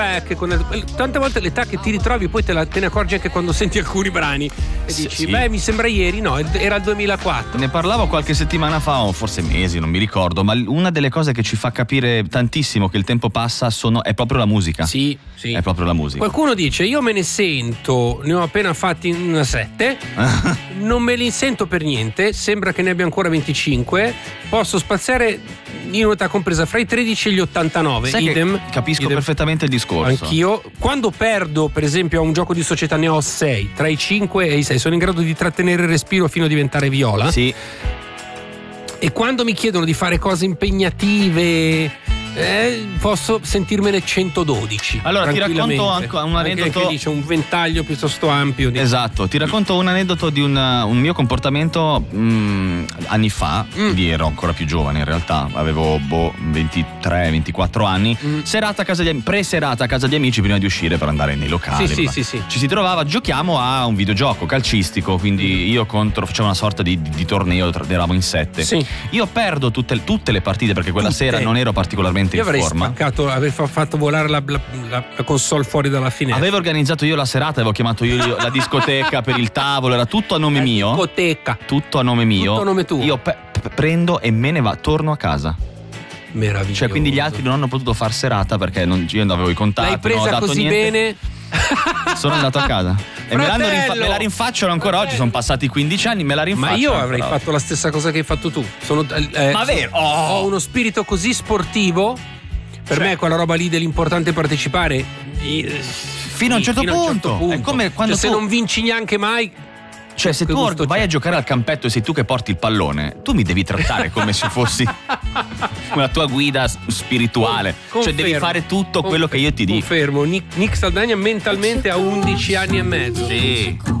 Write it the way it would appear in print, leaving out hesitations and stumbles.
Che tante volte l'età che ti ritrovi poi te ne accorgi anche quando senti alcuni brani e dici sì. beh, mi sembra ieri, no, era il 2004. Ne parlavo qualche settimana fa o forse mesi, non mi ricordo, ma una delle cose che ci fa capire tantissimo che il tempo passa è proprio la musica. Sì. È proprio la musica. Qualcuno dice io me ne sento, ne ho appena fatti una 7, non me li sento per niente, sembra che ne abbia ancora 25, posso spaziare in un'età compresa fra i 13 e gli 89. Sai idem, capisco perfettamente il discorso. Anch'io, quando perdo per esempio a un gioco di società ne ho 6, tra i 5 e i 6 sono in grado di trattenere il respiro fino a diventare viola. Sì. E quando mi chiedono di fare cose impegnative posso sentirmene 112. Allora ti racconto anche un aneddoto. Che dice un ventaglio piuttosto ampio. Esatto, ti racconto un aneddoto di un mio comportamento anni fa. Ero ancora più giovane in realtà, avevo 23-24 anni. Preserata a casa di amici prima di uscire per andare nei locali. Sì. Ci si trovava, giochiamo a un videogioco calcistico, quindi io facevo una sorta di torneo, eravamo in 7. Sì. Io perdo tutte le partite perché quella sera non ero particolarmente io avrei in forma. Spaccato, aver fatto volare la console fuori dalla finestra. Avevo organizzato io la serata, avevo chiamato io la discoteca per il tavolo, era tutto a nome mio. Discoteca. Tutto a nome mio. Tutto a nome tuo. Io prendo e me ne torno a casa. Meraviglioso. Cioè, quindi gli altri non hanno potuto far serata perché io non avevo i contatti. L'hai presa non ho dato così niente. bene? Sono andato a casa. E me la rinfacciano ancora oggi. Sono passati 15 anni, me la rinfacciano. Ma io avrei fatto la stessa cosa che hai fatto tu. Ma vero? Ho uno spirito così sportivo. Per me quella roba lì dell'importante partecipare fino a un certo punto. È come quando se non vinci neanche mai. Cioè, se tu vai a giocare al campetto e sei tu che porti il pallone, tu mi devi trattare come se fossi la tua guida spirituale. Cioè, devi fare tutto quello che io ti dico. Confermo. Nick Saldagna mentalmente ha 11 anni e mezzo. Sì.